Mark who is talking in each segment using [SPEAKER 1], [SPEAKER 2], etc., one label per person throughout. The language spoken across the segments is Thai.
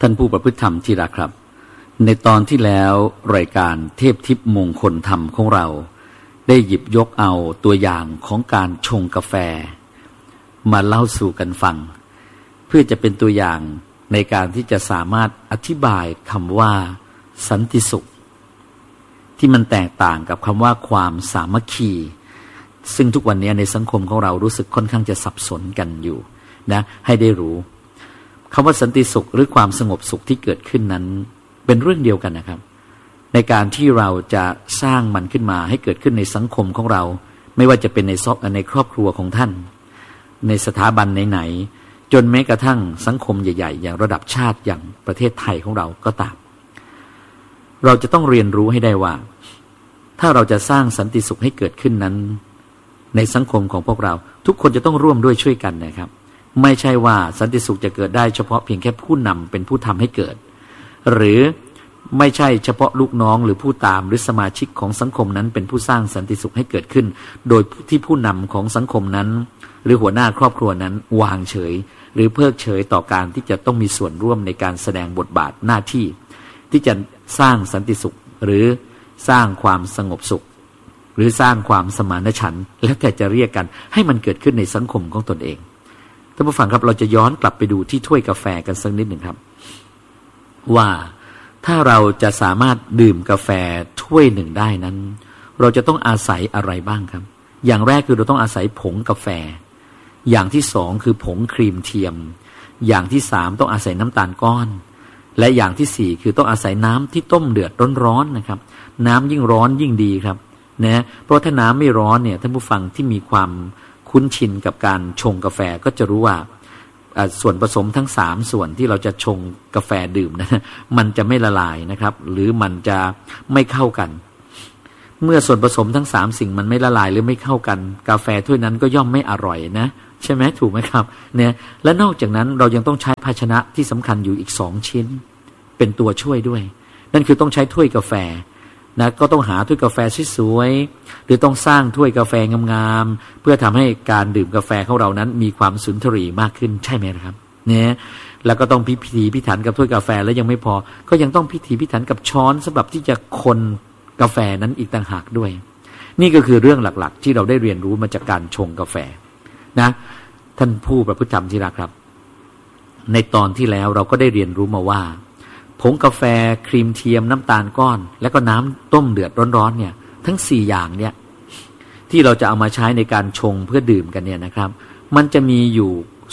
[SPEAKER 1] ท่านผู้ประพฤติธรรมที่รักครับในตอนที่แล้วรายการเทพทิพย์มงคลธรรมของเราได้หยิบยกเอาตัวอย่างของการชงกาแฟมาเล่าสู่กันฟังเพื่อจะเป็นตัวอย่างในการที่จะสามารถอธิบายคำว่าสันติสุขที่มันแตกต่างกับคำว่าความสามัคคีซึ่งทุกวันนี้ในสังคมของเรารู้สึกค่อนข้างจะสับสนกันอยู่นะให้ได้รู้คำว่าสันติสุขหรือความสงบสุขที่เกิดขึ้นนั้นเป็นเรื่องเดียวกันนะครับในการที่เราจะสร้างมันขึ้นมาให้เกิดขึ้นในสังคมของเราไม่ว่าจะเป็นในครอบครัวของท่านในสถาบันไหนๆจนแม้กระทั่งสังคมใหญ่ๆอย่างระดับชาติอย่างประเทศไทยของเราก็ตามเราจะต้องเรียนรู้ให้ได้ว่าถ้าเราจะสร้างสันติสุขให้เกิดขึ้นนั้นในสังคมของพวกเราทุกคนจะต้องร่วมด้วยช่วยกันนะครับไม่ใช่ว่าสันติสุขจะเกิดได้เฉพาะเพียงแค่ผู้นำเป็นผู้ทำให้เกิดหรือไม่ใช่เฉพาะลูกน้องหรือผู้ตามหรือสมาชิกของสังคมนั้นเป็นผู้สร้างสันติสุขให้เกิดขึ้นโดยที่ผู้นำของสังคมนั้นหรือหัวหน้าครอบครัวนั้นวางเฉยหรือเพิกเฉยต่อการที่จะต้องมีส่วนร่วมในการแสดงบทบาทหน้าที่ที่จะสร้างสันติสุขหรือสร้างความสงบสุขหรือสร้างความสมานฉันท์แล้วแต่จะเรียกกันให้มันเกิดขึ้นในสังคมของตนเองท่านผู้ฟังครับเราจะย้อนกลับไปดูที่ถ้วยกาแฟกันสักนิดหนึ่งครับว่าถ้าเราจะสามารถดื่มกาแฟถ้วยหนึ่งได้นั้นเราจะต้องอาศัยอะไรบ้างครับอย่างแรกคือเราต้องอาศัยผงกาแฟอย่างที่สองคือผงครีมเทียมอย่างที่สามต้องอาศัยน้ำตาลก้อนและอย่างที่สี่คือต้องอาศัยน้ำที่ต้มเดือดร้อนๆนะครับน้ำยิ่งร้อนยิ่งดีครับนะเพราะถ้าน้ำไม่ร้อนเนี่ยท่านผู้ฟังที่มีความคุ้นชินกับการชงกาแฟก็จะรู้ว่าส่วนผสมทั้ง3ส่วนที่เราจะชงกาแฟดื่มนะมันจะไม่ละลายนะครับหรือมันจะไม่เข้ากันเมื่อส่วนผสมทั้ง3สิ่งมันไม่ละลายหรือไม่เข้ากันกาแฟถ้วยนั้นก็ย่อมไม่อร่อยนะใช่ไหมถูกไหมครับเนี่ยและนอกจากนั้นเรายังต้องใช้ภาชนะที่สำคัญอยู่อีก2ชิ้นเป็นตัวช่วยด้วยนั่นคือต้องใช้ถ้วยกาแฟนะก็ต้องหาถ้วยกาแฟสวยๆหรือต้องสร้างถ้วยกาแฟงามๆเพื่อทำให้การดื่มกาแฟของเรานั้นมีความสุนทรีมากขึ้นใช่ไหมครับเนี่ยแล้วก็ต้องพิถีพิถันกับถ้วยกาแฟแล้วยังไม่พอก็ยังต้องพิถีพิถันกับช้อนสำหรับที่จะคนกาแฟนั้นอีกต่างหากด้วยนี่ก็คือเรื่องหลักๆที่เราได้เรียนรู้มาจากการชงกาแฟนะท่านผู้ประพฤติธรรมที่รักครับในตอนที่แล้วเราก็ได้เรียนรู้มาว่าผงกาแฟครีมเทียมน้ำตาลก้อนแล้วก็น้ำต้มเดือดร้อนๆเนี่ยทั้ง4อย่างเนี่ยที่เราจะเอามาใช้ในการชงเพื่อดื่มกันเนี่ยนะครับมันจะมีอยู่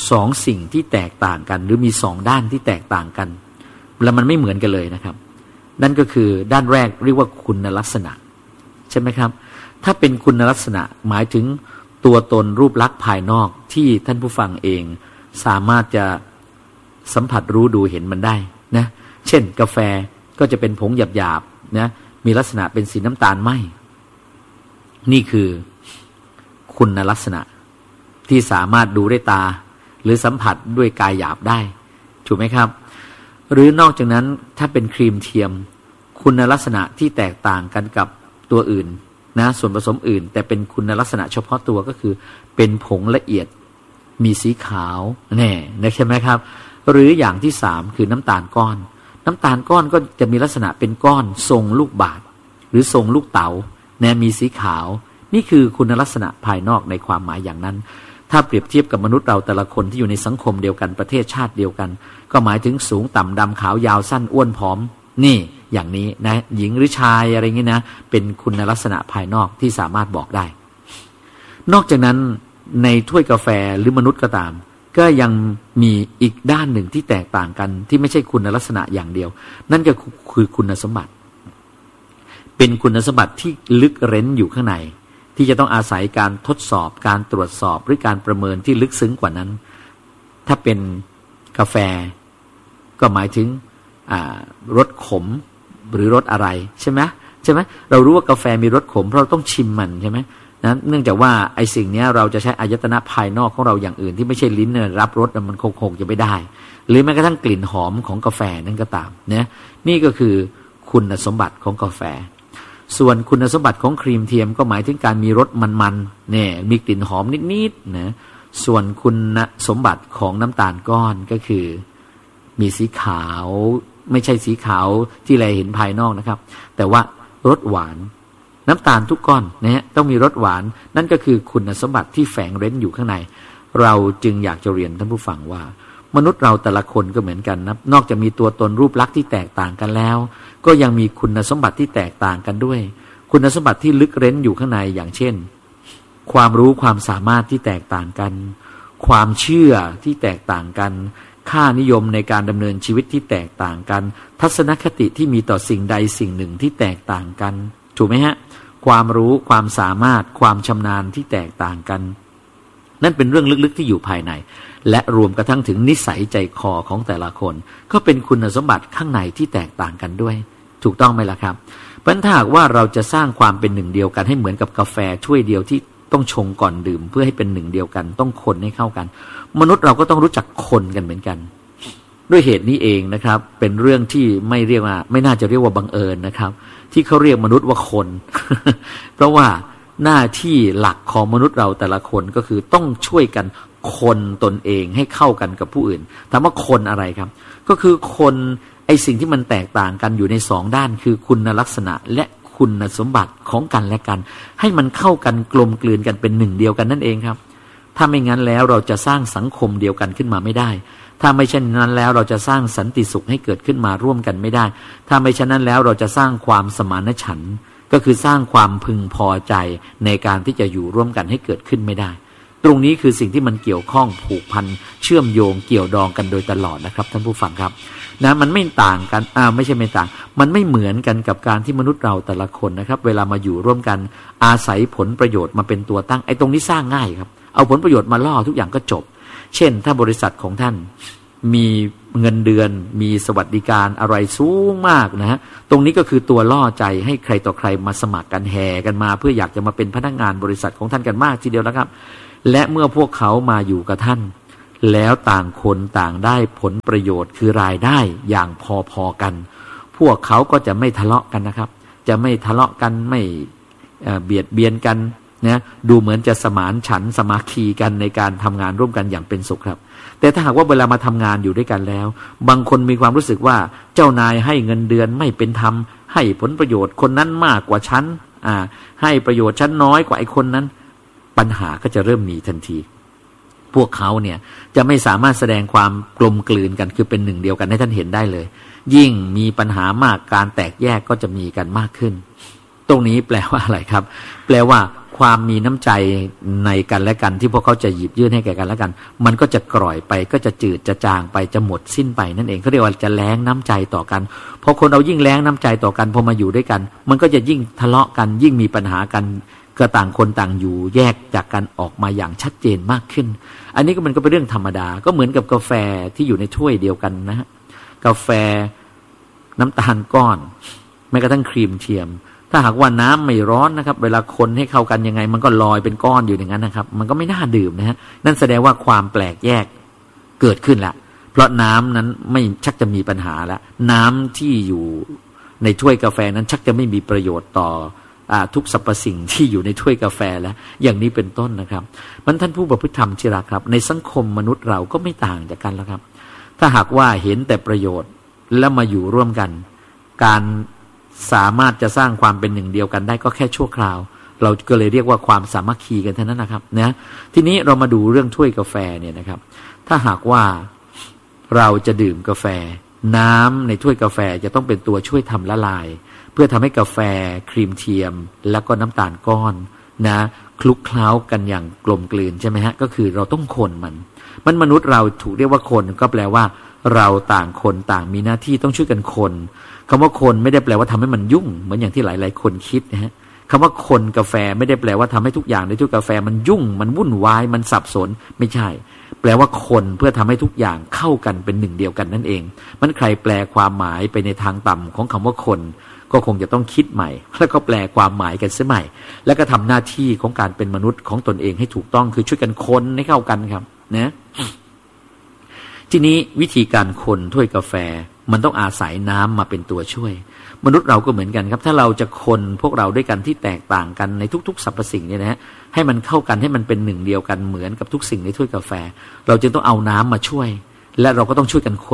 [SPEAKER 1] 2สิ่งที่แตกต่างกันหรือมี2ด้านที่แตกต่างกันแล้วมันไม่เหมือนกันเลยนะครับนั่นก็คือด้านแรกเรียกว่าคุณลักษณะใช่ไหมครับถ้าเป็นคุณลักษณะหมายถึงตัวตนรูปลักษณ์ภายนอกที่ท่านผู้ฟังเองสามารถจะสัมผัสรู้ดูเห็นมันได้นะเช่นกาแฟก็จะเป็นผงหยาบๆนะมีลักษณะเป็นสีน้ำตาลไหมนี่คือคุณลักษณะที่สามารถดูด้วยตาหรือสัมผัสด้วยกายหยาบได้ถูกไหมครับหรือนอกจากนั้นถ้าเป็นครีมเทียมคุณลักษณะที่แตกต่างกันกับตัวอื่นนะส่วนผสมอื่นแต่เป็นคุณลักษณะเฉพาะตัวก็คือเป็นผงละเอียดมีสีขาวแน่นะใช่ไหมครับหรืออย่างที่3คือน้ำตาลก้อนน้ำตาลก้อนก็จะมีลักษณะเป็นก้อนทรงลูกบาศก์หรือทรงลูกเต๋าแนมีสีขาวนี่คือคุณลักษณะภายนอกในความหมายอย่างนั้นถ้าเปรียบเทียบกับมนุษย์เราแต่ละคนที่อยู่ในสังคมเดียวกันประเทศชาติเดียวกันก็หมายถึงสูงต่ำดำขาวยาวสั้นอ้วนผอมนี่อย่างนี้นะหญิงหรือชายอะไรอย่างนี้นะเป็นคุณลักษณะภายนอกที่สามารถบอกได้นอกจากนั้นในถ้วยกาแฟหรือมนุษย์ก็ตามก็ยังมีอีกด้านหนึ่งที่แตกต่างกันที่ไม่ใช่คุณลักษณะอย่างเดียวนั่นก็คือคุณสมบัติเป็นคุณสมบัติที่ลึกเร้นอยู่ข้างในที่จะต้องอาศัยการทดสอบการตรวจสอบหรือการประเมินที่ลึกซึ้งกว่านั้นถ้าเป็นกาแฟก็หมายถึงรสขมหรือรสอะไรใช่ไหมเรารู้ว่ากาแฟมีรสขมเพราะเราต้องชิมมันใช่ไหมนะเนื่องจากว่าไอ้สิ่งนี้เราจะใช้อายตนะภายนอกของเราอย่างอื่นที่ไม่ใช่ลิ้นเนี่ยรับรสมันคงจะไม่ได้หรือแม้กระทั่งกลิ่นหอมของกาแฟนั่นก็ตามนะนี่ก็คือคุณสมบัติของกาแฟส่วนคุณสมบัติของครีมเทียมก็หมายถึงการมีรสมันๆเนี่ยมีกลิ่นหอมนิดๆนะส่วนคุณสมบัติของน้ำตาลก้อนก็คือมีสีขาวไม่ใช่สีขาวที่เราเห็นภายนอกนะครับแต่ว่ารสหวานน้ำตาลทุกก้อนนะฮะต้องมีรสหวานนั่นก็คือคุณสมบัติที่แฝงเร้นอยู่ข้างในเราจึงอยากจะเรียนท่านผู้ฟังว่ามนุษย์เราแต่ละคนก็เหมือนกันนะนอกจากมีตัวตนรูปลักษณ์ที่แตกต่างกันแล้วก็ยังมีคุณสมบัติที่แตกต่างกันด้วยคุณสมบัติที่ลึกเร้นอยู่ข้างในอย่างเช่นความรู้ความสามารถที่แตกต่างกันความเชื่อที่แตกต่างกันค่านิยมในการดำเนินชีวิตที่แตกต่างกันทัศนคติที่มีต่อสิ่งใดสิ่งหนึ่งที่แตกต่างกันถูกไหมฮะความรู้ความสามารถความชำนาญที่แตกต่างกันนั่นเป็นเรื่องลึกๆที่อยู่ภายในและรวมกระทั่งถึงนิสัยใจคอของแต่ละคนก็เป็นคุณสมบัติข้างในที่แตกต่างกันด้วยถูกต้องไหมล่ะครับเพราะฉะนั้นถ้าหากว่าเราจะสร้างความเป็นหนึ่งเดียวกันให้เหมือนกับกาแฟถ้วยเดียวที่ต้องชงก่อนดื่มเพื่อให้เป็นหนึ่งเดียวกันต้องคนให้เข้ากันมนุษย์เราก็ต้องรู้จักคนกันเหมือนกันด้วยเหตุนี้เองนะครับเป็นเรื่องที่ไม่น่าจะเรียกว่าบังเอิญนะครับที่เขาเรียกมนุษย์ว่าคน เพราะว่าหน้าที่หลักของมนุษย์เราแต่ละคนก็คือต้องช่วยกันคนตนเองให้เข้ากันกับผู้อื่นถามว่าคนอะไรครับก็คือคนไอ้สิ่งที่มันแตกต่างกันอยู่ในสองด้านคือคุณลักษณะและคุณสมบัติของกันและกันให้มันเข้ากันกลมกลืนกันเป็นหนึ่งเดียวกันนั่นเองครับถ้าไม่งั้นแล้วเราจะสร้างสังคมเดียวกันขึ้นมาไม่ได้ถ้าไม่เช่นนั้นแล้วเราจะสร้างสันติสุขให้เกิดขึ้นมาร่วมกันไม่ได้ถ้าไม่เช่นนั้นแล้วเราจะสร้างความสมานฉันท์ก็คือสร้างความพึงพอใจในการที่จะอยู่ร่วมกันให้เกิดขึ้นไม่ได้ตรงนี้คือสิ่งที่มันเกี่ยวข้องผูกพันเชื่อมโยงเกี่ยวดองกันโดยตลอดนะครับท่านผู้ฟังครับนะมันไม่ต่างกันไม่ใช่ไม่ต่างมันไม่เหมือนกันกับการที่มนุษย์เราแต่ละคนนะครับเวลามาอยู่ร่วมกันอาศัยผลประโยชน์มาเป็นตัวตั้งไอ้ตรงนี้สร้างง่ายครับเอาผลประโยชน์มาล่อทุกอย่างก็จบเช่นถ้าบริษัทของท่านมีเงินเดือนมีสวัสดิการอะไรสูงมากนะฮะตรงนี้ก็คือตัวล่อใจให้ใครต่อใครมาสมัครกันแห่กันมาเพื่ออยากจะมาเป็นพนักงานบริษัทของท่านกันมากทีเดียวแล้วครับและเมื่อพวกเขามาอยู่กับท่านแล้วต่างคนต่างได้ผลประโยชน์คือรายได้อย่างพอๆกันพวกเขาก็จะไม่ทะเลาะกันนะครับจะไม่ทะเลาะกันไม่เบียดเบียนกันนะดูเหมือนจะสมานฉันท์สามัคคีกันในการทำงานร่วมกันอย่างเป็นสุขครับแต่ถ้าหากว่าเวลามาทำงานอยู่ด้วยกันแล้วบางคนมีความรู้สึกว่าเจ้านายให้เงินเดือนไม่เป็นธรรมให้ผลประโยชน์คนนั้นมากกว่าฉันให้ประโยชน์ฉันน้อยกว่าไอ้คนนั้นปัญหาก็จะเริ่มมีทันทีพวกเขาเนี่ยจะไม่สามารถแสดงความกลมกลืนกันคือเป็นหนึ่งเดียวกันให้ท่านเห็นได้เลยยิ่งมีปัญหามากการแตกแยกก็จะมีกันมากขึ้นตรงนี้แปลว่าอะไรครับแปลว่าความมีน้ำใจในกันและกันที่พวกเขาจะหยิบยื่นให้แก่กันและกันมันก็จะกร่อยไปก็จะจืดจะจางไปจะหมดสิ้นไปนั่นเองเขาเรียกว่าจะแล้งน้ำใจต่อกันพอคนเรายิ่งแล้งน้ำใจต่อกันพอมาอยู่ด้วยกันมันก็จะยิ่งทะเลาะกันยิ่งมีปัญหากันก็ต่างคนต่างอยู่แยกจากกันออกมาอย่างชัดเจนมากขึ้นอันนี้ก็มันก็เป็นเรื่องธรรมดาก็เหมือนกับกาแฟที่อยู่ในถ้วยเดียวกันนะฮะกาแฟน้ำตาลก้อนแม้กระทั่งครีมเทียมถ้าหากว่าน้ำไม่ร้อนนะครับเวลาคนให้เข้ากันยังไงมันก็ลอยเป็นก้อนอยู่อย่างนั้นนะครับมันก็ไม่น่าดื่มนะฮะนั่นแสดงว่าความแปลกแยกเกิดขึ้นละเพราะน้ำนั้นไม่ชักจะมีปัญหาแล้วน้ำที่อยู่ในถ้วยกาแฟนั้นชักจะไม่มีประโยชน์ต่อทุกสรรพสิ่งที่อยู่ในถ้วยกาแฟแล้วอย่างนี้เป็นต้นนะครับมันท่านผู้ประพฤติธรรมที่รักครับในสังคมมนุษย์เราก็ไม่ต่างจากกันแล้วครับถ้าหากว่าเห็นแต่ประโยชน์แล้วมาอยู่ร่วมกันการสามารถจะสร้างความเป็นหนึ่งเดียวกันได้ก็แค่ชั่วคราวเราก็เลยเรียกว่าความสามัคคีกันเท่านั้นนะครับนะทีนี้เรามาดูเรื่องถ้วยกาแฟเนี่ยนะครับถ้าหากว่าเราจะดื่มกาแฟน้ำในถ้วยกาแฟจะต้องเป็นตัวช่วยทำละลายเพื่อทำให้กาแฟครีมเทียมแล้วก็น้ำตาลก้อนนะคลุกเคล้ากันอย่างกลมกลืนใช่ไหมฮะก็คือเราต้องคนมันมนุษย์เราถูกเรียกว่าคนก็แปลว่าเราต่างคนต่างมีหน้าที่ต้องช่วยกันคนคำว่าคนไม่ได้แปลว่าทำให้มันยุ่งเหมือนอย่างที่หลายๆคนคิดนะฮะคำว่าคนกาแฟไม่ได้แปลว่าทำให้ทุกอย่างในถ้วยกาแฟมันยุ่งมันวุ่นวายมันสับสนไม่ใช่แปลว่าคนเพื่อทำให้ทุกอย่างเข้ากันเป็นหนึ่งเดียวกันนั่นเองมันใครแปลความหมายไปในทางต่ำของคำว่าคนก็คงจะต้องคิดใหม่แล้วก็แปลความหมายกันเสียใหม่แล้วก็ทำหน้าที่ของการเป็นมนุษย์ของตนเองให้ถูกต้องคือช่วยกันคนให้เข้ากันครับนะทีนี้วิธีการคนถ้วยกาแฟมันต้องอาศัยน้ำมาเป็นตัวช่วยมนุษย์เราก็เหมือนกันครับถ้าเราจะคนพวกเราด้วยกันที่แตกต่างกันในทุกๆสรรพสิ่งเนี่ยนะฮะให้มันเข้ากันให้มันเป็นหนึ่งเดียวกันเหมือนกับทุกสิ่งในถ้วยกาแฟเราจึงต้องเอาน้ำมาช่วยและเราก็ต้องช่วยกันคน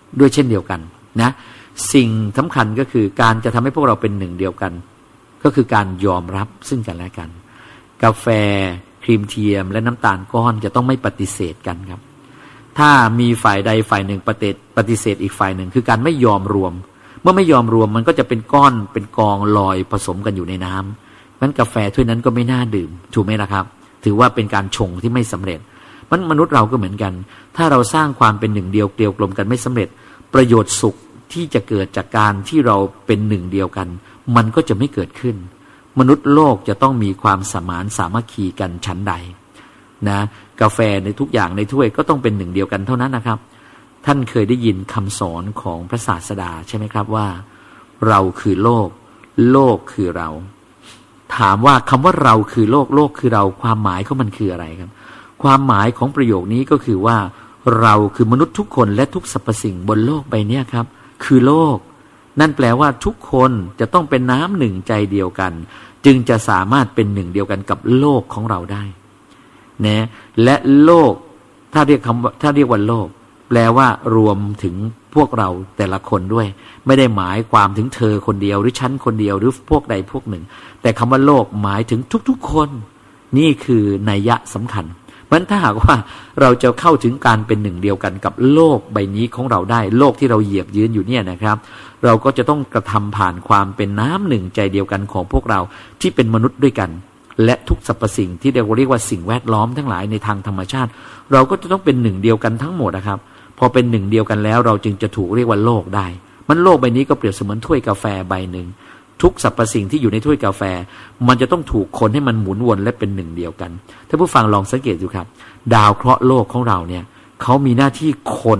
[SPEAKER 1] ด้วยเช่นเดียวกันนะสิ่งสำคัญก็คือการจะทำให้พวกเราเป็นหนึ่งเดียวกันก็คือการยอมรับซึ่งกันและกันกาแฟครีมเทียมและน้ำตาลก้อนจะต้องไม่ปฏิเสธกันครับถ้ามีฝ่ายใดฝ่ายหนึ่งปฏิเสธอีกฝ่ายหนึ่งคือการไม่ยอมรวมเมื่อไม่ยอมรวมมันก็จะเป็นก้อนเป็นกองลอยผสมกันอยู่ในน้ำนั้นกาแฟถ้วยนั้นก็ไม่น่าดื่มถูกไหมล่ะครับถือว่าเป็นการชงที่ไม่สำเร็จมนุษย์เราก็เหมือนกันถ้าเราสร้างความเป็นหนึ่งเดียวเกลียวกลมกันไม่สำเร็จประโยชน์สุขที่จะเกิดจากการที่เราเป็นหนึ่งเดียวกันมันก็จะไม่เกิดขึ้นมนุษย์โลกจะต้องมีความสมานสามัคคีกันชั้นใดนะกาแฟในทุกอย่างในถ้วยก็ต้องเป็นหนึ่งเดียวกันเท่านั้นนะครับท่านเคยได้ยินคำสอนของพระศาสดาใช่ไหมครับว่าเราคือโลกโลกคือเราถามว่าคำว่าเราคือโลกโลกคือเราความหมายของมันคืออะไรครับความหมายของประโยคนี้ก็คือว่าเราคือมนุษย์ทุกคนและทุกสรรพสิ่งบนโลกใบนี้ครับคือโลกนั่นแปลว่าทุกคนจะต้องเป็นน้ำหนึ่งใจเดียวกันจึงจะสามารถเป็นหนึ่งเดียวกันกับโลกของเราได้นะและโลกถ้าเรียกว่าโลกแปลว่ารวมถึงพวกเราแต่ละคนด้วยไม่ได้หมายความถึงเธอคนเดียวหรือฉันคนเดียวหรือพวกใดพวกหนึ่งแต่คำว่าโลกหมายถึงทุกๆคนนี่คือนัยยะสำคัญเพราะฉะนั้นถ้าหากว่าเราจะเข้าถึงการเป็นหนึ่งเดียวกันกับโลกใบนี้ของเราได้โลกที่เราเหยียบยืนอยู่เนี่ยนะครับเราก็จะต้องกระทำผ่านความเป็นน้ำหนึ่งใจเดียวกันของพวกเราที่เป็นมนุษย์ด้วยกันและทุกสรรพสิ่งที่เราเรียกว่าสิ่งแวดล้อมทั้งหลายในทางธรรมชาติเราก็จะต้องเป็นหนึ่งเดียวกันทั้งหมดนะครับพอเป็นหนึ่งเดียวกันแล้วเราจึงจะถูกเรียกว่าโลกได้มันโลกใบนี้ก็เปรียบเสมือนถ้วยกาแฟใบหนึ่งทุกสรรพสิ่งที่อยู่ในถ้วยกาแฟมันจะต้องถูกคนให้มันหมุนวนและเป็นหนึ่งเดียวกันถ้าผู้ฟังลองสังเกตดูครับดาวเคราะห์โลกของเราเนี่ยเขามีหน้าที่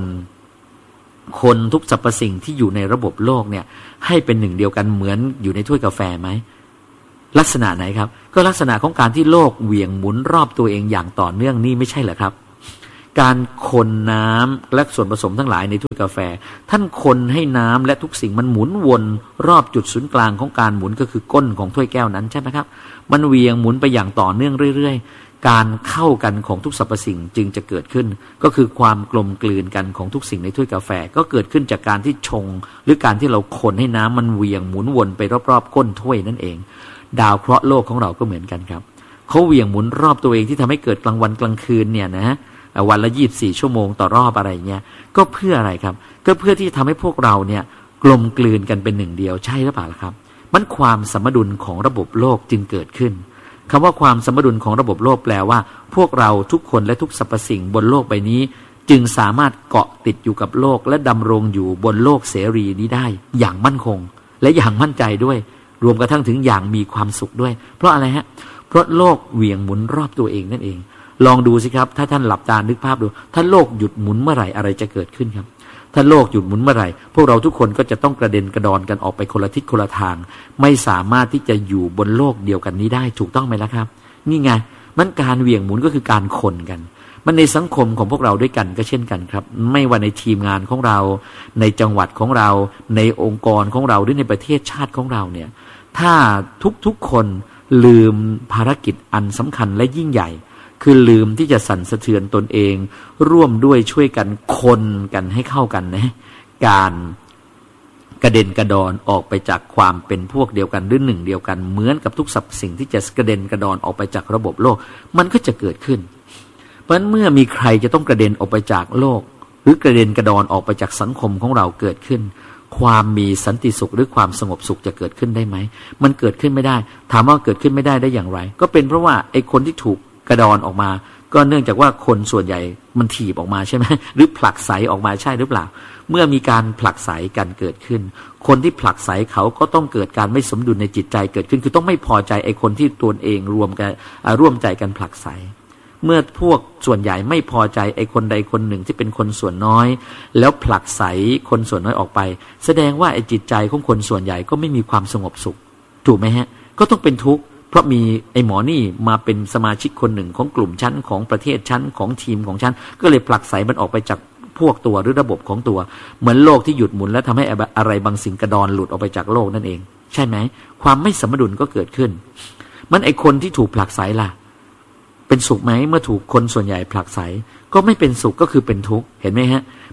[SPEAKER 1] คนทุกสรรพสิ่งที่อยู่ในระบบโลกเนี่ยให้เป็นหนึ่งเดียวกันเหมือนอยู่ในถ้วยกาแฟไหมลักษณะไหนครับก็ลักษณะของการที่โลกเหวี่ยงหมุนรอบตัวเองอย่างต่อเนื่องนี่ไม่ใช่เหรอครับการคนน้ำและส่วนผสมทั้งหลายในถ้วยกาแฟท่านคนให้น้ำและทุกสิ่งมันหมุนวนรอบจุดศูนย์กลางของการหมุนก็คือก้นของถ้วยแก้วนั้นใช่ไหมครับมันเหวี่ยงหมุนไปอย่างต่อเนื่องเรื่อยๆการเข้ากันของทุกสรรพสิ่งจึงจะเกิดขึ้นก็คือความกลมกลืนกันของทุกสิ่งในถ้วยกาแฟก็เกิดขึ้นจากการที่ชงหรือการที่เราคนให้น้ำมันเหวี่ยงหมุนวนไปรอบๆก้นถ้วยนั่นเองดาวเคราะห์โลกของเราก็เหมือนกันครับเขาเหวี่ยงหมุนรอบตัวเองที่ทำให้เกิดกลางวันกลางคืนเนี่ยนะวันละ24 ชั่วโมงต่อรอบอะไรเงี้ยก็เพื่ออะไรครับก็เพื่อที่ทำให้พวกเราเนี่ยกลมกลืนกันเป็นหนึ่งเดียวใช่หรือเปล่าครับมันความสมดุลของระบบโลกจึงเกิดขึ้นคำว่าความสมดุลของระบบโลกแปลว่าพวกเราทุกคนและทุกสรรพสิ่งบนโลกใบนี้จึงสามารถเกาะติดอยู่กับโลกและดำรงอยู่บนโลกเสรีนี้ได้อย่างมั่นคงและอย่างมั่นใจด้วยรวมกระทั่งถึงอย่างมีความสุขด้วยเพราะอะไรฮะเพราะโลกเหวี่ยงหมุนรอบตัวเองนั่นเองลองดูสิครับถ้าท่านหลับตานึกภาพดูถ้าโลกหยุดหมุนเมื่อไหร่อะไรจะเกิดขึ้นครับถ้าโลกหยุดหมุนเมื่อไหร่พวกเราทุกคนก็จะต้องกระเด็นกระดอนกันออกไปคนละทิศคนละทางไม่สามารถที่จะอยู่บนโลกเดียวกันนี้ได้ถูกต้องไหมล่ะครับนี่ไงมันการเหวี่ยงหมุนก็คือการคนกันมันในสังคมของพวกเราด้วยกันก็เช่นกันครับไม่ว่าในทีมงานของเราในจังหวัดของเราในองค์กรของเราหรือในประเทศชาติของเราเนี่ยถ้าทุกคนลืมภารกิจอันสำคัญและยิ่งใหญ่คือลืมที่จะสั่นสะเทือนตนเองร่วมด้วยช่วยกันคนกันให้เข้ากันนะการกระเด็นกระดอนออกไปจากความเป็นพวกเดียวกันหรือหนึ่งเดียวกันเหมือนกับทุกสรรพสิ่งที่จะกระเด็นกระดอนออกไปจากระบบโลกมันก็จะเกิดขึ้นเพราะฉะนั้นเมื่อมีใครจะต้องกระเด็นออกไปจากโลกหรือกระเด็นกระดอนออกไปจากสังคมของเราเกิดขึ้นความมีสันติสุขหรือความสงบสุขจะเกิดขึ้นได้ไหมมันเกิดขึ้นไม่ได้ถามว่าเกิดขึ้นไม่ได้อย่างไรก็เป็นเพราะว่าไอ้คนที่ถูกกระดอนออกมาก็เนื่องจากว่าคนส่วนใหญ่มันถีบออกมาใช่ไหมหรือผลักไสออกมาใช่หรือเปล่าเมื่อมีการผลักไสกันเกิดขึ้นคนที่ผลักไสเขาก็ต้องเกิดการไม่สมดุลในจิตใจเกิดขึ้นคือต้องไม่พอใจไอ้คนที่ตัวเองร่วมใจกันผลักไสเมื่อพวกส่วนใหญ่ไม่พอใจไอ้คนใดคนหนึ่งที่เป็นคนส่วนน้อยแล้วผลักไสคนส่วนน้อยออกไปแสดงว่าไอ้จิตใจของคนส่วนใหญ่ก็ไม่มีความสงบสุขถูกไหมฮะก็ต้องเป็นทุกข์เพราะมีไอ้หมอนี่มาเป็นสมาชิกคนหนึ่งของกลุ่มชั้นของประเทศชั้นของทีมของชั้นก็เลยผลักไสมันออกไปจากพวกตัวหรือระบบของตัวเหมือนโลกที่หยุดหมุนแล้วทำให้อะไรบางสิ่งกระดอนหลุดออกไปจากโลกนั่นเองใช่ไหมความไม่สมดุลก็เกิดขึ้นมันไอ้คนที่ถูกผลักไสล่ะเป็นสุขไหมเมื่อถูกคนส่วนใหญ่ผลักไสก็ไม่เป็นสุขก็คือเป็นทุกข์เห็นไหมฮะ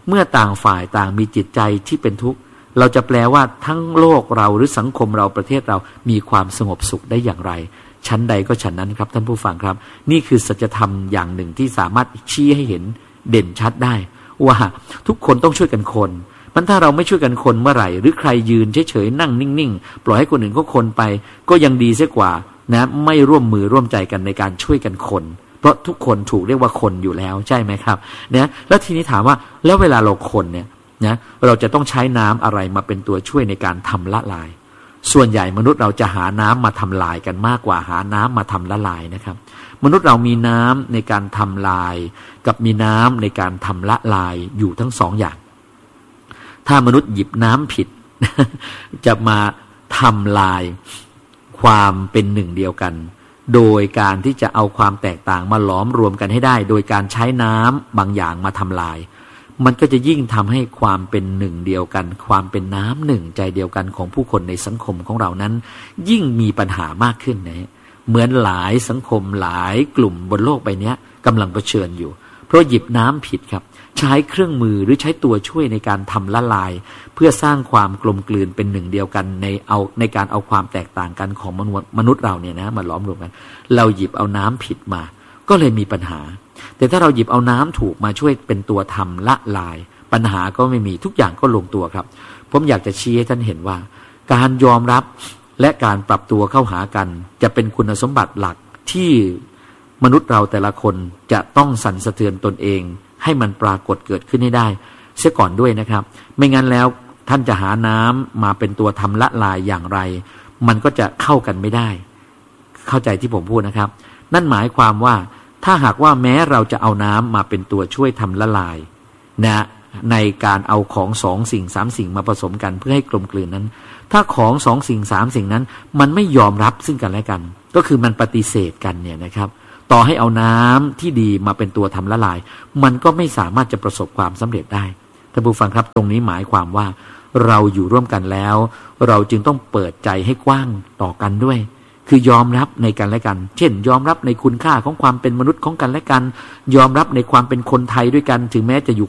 [SPEAKER 1] เมื่อต่างฝ่ายต่างมีจิตใจที่เป็นทุกข์เราจะแปลว่าทั้งโลกเราหรือสังคมเราประเทศเรามีความสงบสุขได้อย่างไรชั้นใดก็ชั้นนั้นครับท่านผู้ฟังครับนี่คือสัจธรรมอย่างหนึ่งที่สามารถชี้ให้เห็นเด่นชัดได้ว่าทุกคนต้องช่วยกันคนมันถ้าเราไม่ช่วยกันคนเมื่อไหร่หรือใครยืนเฉยๆนั่งนิ่งๆปล่อยให้คนอื่นเขาคนไปก็ยังดีเสียกว่านะไม่ร่วมมือร่วมใจกันในการช่วยกันคนเพราะทุกคนถูกเรียกว่าคนอยู่แล้วใช่ไหมครับเนี่ยแล้วทีนี้ถามว่าแล้วเวลาเราคนเนี่ยนะเราจะต้องใช้น้ำอะไรมาเป็นตัวช่วยในการทำละลายส่วนใหญ่มนุษย์เราจะหาน้ำมาทำลายกันมากกว่าหาน้ำมาทำละลายนะครับมนุษย์เรามีน้ำในการทำลายกับมีน้ำในการทำละลายอยู่ทั้งสองอย่างถ้ามนุษย์หยิบน้ำผิด จะมาทำลายความเป็นหนึ่งเดียวกันโดยการที่จะเอาความแตกต่างมาหลอมรวมกันให้ได้โดยการใช้น้ำบางอย่างมาทำลายมันก็จะยิ่งทำให้ความเป็นหนึ่งเดียวกันความเป็นน้ำหนึ่งใจเดียวกันของผู้คนในสังคมของเรานั้นยิ่งมีปัญหามากขึ้นนะเหมือนหลายสังคมหลายกลุ่มบนโลกใบนี้กำลังเผชิญอยู่เพราะหยิบน้ำผิดครับใช้เครื่องมือหรือใช้ตัวช่วยในการทำละลายเพื่อสร้างความกลมกลืนเป็นหนึ่งเดียวกันในการเอาความแตกต่างกันของมนุษย์เราเนี่ยนะมาล้อมรวมกันเราหยิบเอาน้ำผิดมาก็เลยมีปัญหาแต่ถ้าเราหยิบเอาน้ำถูกมาช่วยเป็นตัวทำละลายปัญหาก็ไม่มีทุกอย่างก็ลงตัวครับผมอยากจะชี้ให้ท่านเห็นว่าการยอมรับและการปรับตัวเข้าหากันจะเป็นคุณสมบัติหลักที่มนุษย์เราแต่ละคนจะต้องสั่นสะเทือนตนเองให้มันปรากฏเกิดขึ้นให้ได้เสียก่อนด้วยนะครับไม่งั้นแล้วท่านจะหาน้ำมาเป็นตัวทำละลายอย่างไรมันก็จะเข้ากันไม่ได้เข้าใจที่ผมพูดนะครับนั่นหมายความว่าถ้าหากว่าแม้เราจะเอาน้ำมาเป็นตัวช่วยทำละลายนะในการเอาของสองสิ่งสามสิ่งมาผสมกันเพื่อให้กลมกลืนนั้นถ้าของสองสิ่งสามสิ่งนั้นมันไม่ยอมรับซึ่งกันและกันก็คือมันปฏิเสธกันเนี่ยนะครับต่อให้เอาน้ำที่ดีมาเป็นตัวทำละลายมันก็ไม่สามารถจะประสบความสำเร็จได้ท่านผู้ฟังครับตรงนี้หมายความว่าเราอยู่ร่วมกันแล้วเราจึงต้องเปิดใจให้กว้างต่อกันด้วยคือยอมรับในกันและกันเช่นยอมรับในคุณค่าของความเป็นมนุษย์ของกันและกันยอมรับในความเป็นคนไทยด้วยกันถึงแม้จะอยู่